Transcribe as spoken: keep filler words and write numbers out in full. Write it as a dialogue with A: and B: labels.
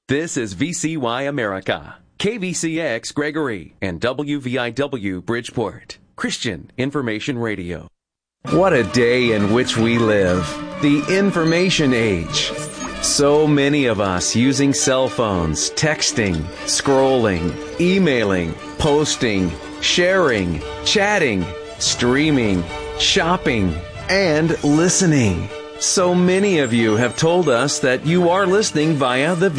A: This is V C Y America, K V C X Gregory, and W V I W Bridgeport, Christian Information Radio. What a day in which we live. The information age. So many of us using cell phones, texting, scrolling, emailing, posting, sharing, chatting, streaming, shopping, and listening. So many of you have told us that you are listening via the